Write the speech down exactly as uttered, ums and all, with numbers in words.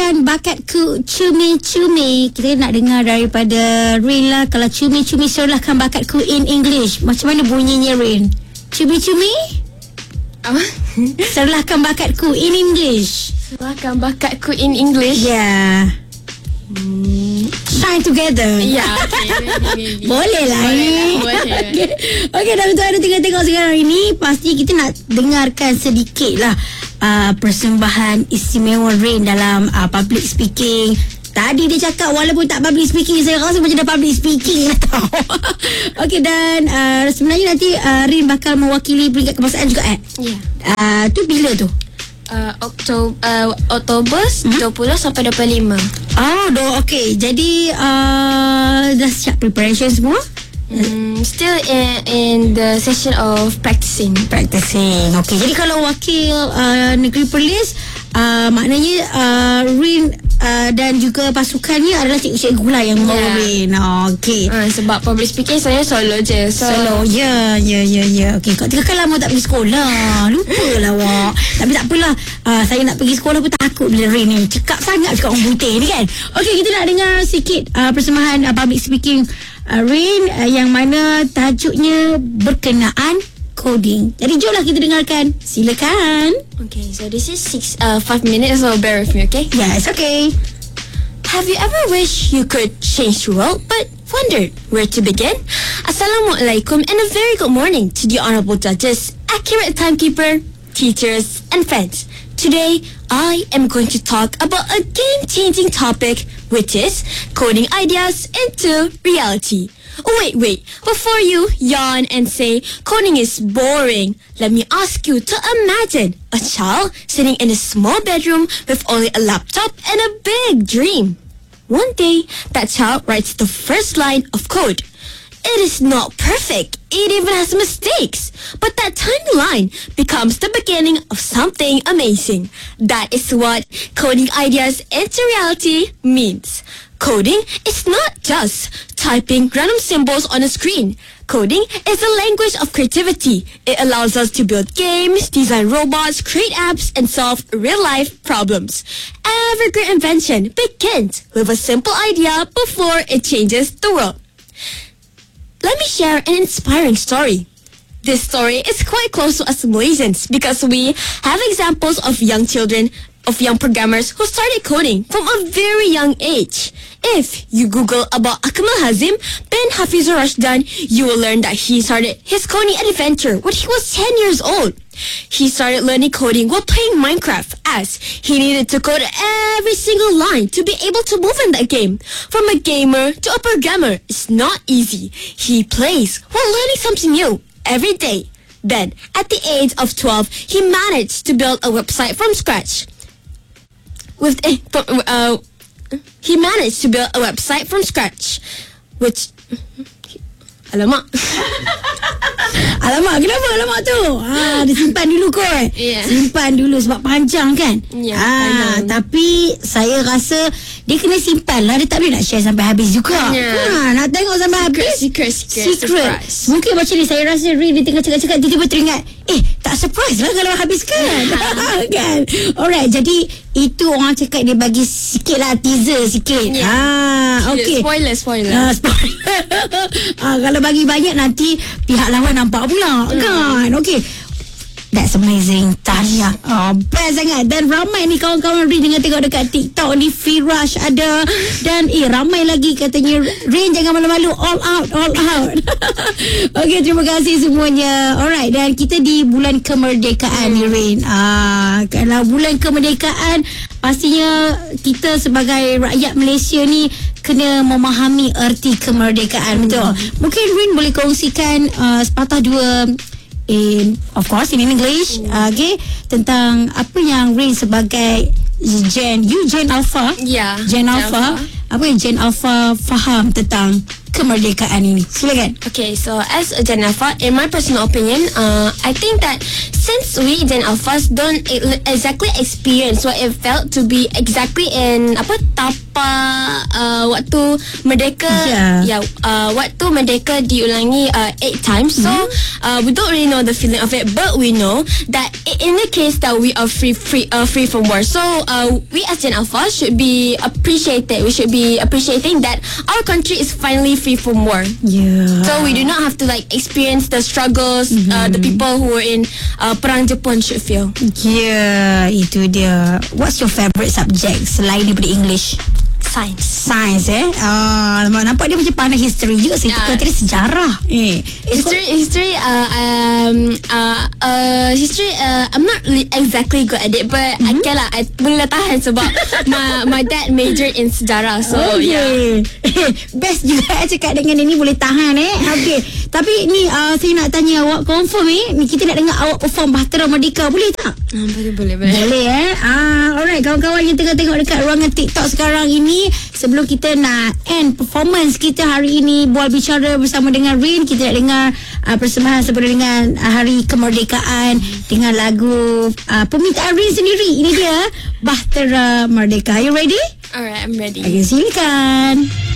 Dan bakatku cumi-cumi. Kita nak dengar daripada Rain lah. Kalau cumi-cumi, serahkan bakatku in English. Macam mana bunyinya, Rain? Cumi-cumi? Apa? Serahkan bakatku in English. Serahkan bakatku in English? Yeah. Hmm. Shine together. Ya, yeah, okay. Boleh lah. Boleh. Boleh. Okay, okay, dan untuk anda tengok-tengok sekarang ini, pasti kita nak dengarkan sedikit lah uh, persembahan istimewa Rain dalam uh, public speaking. Tadi dia cakap walaupun tak public speaking, saya rasa macam dah public speaking tau. Okay, dan uh, sebenarnya nanti uh, Rain bakal mewakili peringkat kebangsaan juga eh? Ya. Yeah. Uh, tu bila tu? Uh, Oktober, uh, Oktober hmm? dua puluh sampai dua puluh lima. Oh, do, okay. Jadi uh, dah siap preparation semua? Hmm, still in, in the session of practicing. Practicing. Okay. Jadi kalau wakil uh, Negeri Perlis, uh, maknanya uh, Rain uh, dan juga pasukannya adalah cikgu-cikgu lah yang membawa yeah. Rain. Okay. Uh, sebab public speaking saya solo je. So. Solo. Ya, ya, ya, ya. Okay. Kau tiga kali lama tak pergi sekolah. Lupa lah awak. Tapi tak apalah. Uh, saya nak pergi sekolah pun takut bila Rain ni. Cekap sangat cakap orang putih ni kan. Okay, kita nak dengar sikit uh, persembahan uh, public speaking uh, Rain uh, yang mana tajuknya berkenaan coding. Jadi jomlah kita dengarkan. Silakan. Okay, so this is six, uh, five minutes, so bear with me, okay? Yeah, it's okay. Have you ever wished you could change the world but wondered where to begin? Assalamualaikum and a very good morning to the honorable judges, accurate timekeeper, teachers and friends. Today, I am going to talk about a game-changing topic, which is coding ideas into reality. Oh, wait, wait. Before you yawn and say coding is boring, let me ask you to imagine a child sitting in a small bedroom with only a laptop and a big dream. One day, that child writes the first line of code. It is not perfect. It even has mistakes. But that tiny line becomes the beginning of something amazing. That is what coding ideas into reality means. Coding is not just typing random symbols on a screen. Coding is a language of creativity. It allows us to build games, design robots, create apps, and solve real-life problems. Every great invention begins with a simple idea before it changes the world. Let me share an inspiring story. This story is quite close to us Malaysians because we have examples of young children, of young programmers who started coding from a very young age. If you Google about Akmal Hazim bin Hafizur Rashdan, you will learn that he started his coding adventure when he was ten years old. He started learning coding while playing Minecraft, as he needed to code every single line to be able to move in that game. From a gamer to a programmer is not easy. He plays while learning something new every day. Then, at the age of twelve, he managed to build a website from scratch. With uh, he managed to build a website from scratch, which alamak. Alamak, kenapa alamak tu? Ha, dia simpan dulu kot. Yeah. Simpan dulu sebab panjang kan? Yeah, ha, tapi saya rasa dia kena simpan lah. Dia tak boleh nak share sampai habis juga. Yeah. Ha, nak tengok sampai secret, habis. Secret, secret, secret. Mungkin macam ni, saya rasa Rin dia tengah cakap-cakap, tiba-tiba teringat, eh, tak surprise lah kalau habiskan. Kan? Alright, jadi itu orang cakap dia bagi sikit lah, teaser sikit. Yeah. Ha, okay. Spoiler, spoiler. Ha, spoiler. Ha, kalau bagi banyak nanti pihak lawan nampak pula. Hmm. Kan? Okay. That's amazing. Tahniah. Oh, best sangat. Dan ramai ni kawan-kawan Rin dengan tengok dekat TikTok ni. Firash ada. Dan eh ramai lagi katanya, Rin jangan malu-malu. All out, all out. Okay, terima kasih semuanya. Alright, dan kita di bulan kemerdekaan ni Rin. Ah, kalau bulan kemerdekaan, pastinya kita sebagai rakyat Malaysia ni kena memahami erti kemerdekaan. Betul. Mungkin Rin boleh kongsikan uh, sepatah dua in, of course in English, uh, okay, tentang apa yang Rin sebagai Gen, you Gen Alpha, yeah, Gen Alpha, Alpha, apa yang Gen Alpha faham tentang kemerdekaan ini? Silakan. Okay, so as a Gen Alpha, in my personal opinion, uh, I think that since we Gen Alphas don't e- exactly experience what it felt to be exactly in apa tapa uh, waktu Merdeka, Yeah. yeah, uh, waktu Merdeka diulangi uh, eight times. So uh, we don't really know the feeling of it, but we know that i- in the case that we are free, free, uh, free from war. So uh, we as Gen Alpha should be appreciated. We should be appreciating that our country is finally free from war. Yeah. So we do not have to like experience the struggles uh, the people who were in uh, Perang Jepun should feel. Yeah, itu dia. What's your favorite subject selain daripada English? Science. Science eh. Ah, nampak dia macam pandai history juga. Saya Yeah. tukar tadi sejarah. Eh, History, history, uh, um, uh, uh, history. Uh, I'm not really exactly good at it, but I can lah. I boleh tahan sebab my my dad majored in sejarah, so yeah. Okay. Best juga eh, cakap dengan ini boleh tahan eh. Okay. Tapi ni uh, saya nak tanya awak confirm eh. Ni kita nak dengar awak perform Bahtera Merdeka. Boleh tak? Uh, boleh, boleh, boleh. Boleh eh. Ah, alright, kawan-kawan yang tengah tengok dekat ruangan TikTok sekarang ini, sebelum kita nak end performance kita hari ini Bual Bicara bersama dengan Rin, kita nak dengar uh, persembahan sempena dengan uh, Hari Kemerdekaan dengan lagu uh, permintaan Rin sendiri. Ini dia Bahtera Merdeka. Are you ready? Alright, I'm ready. Okay, silakan.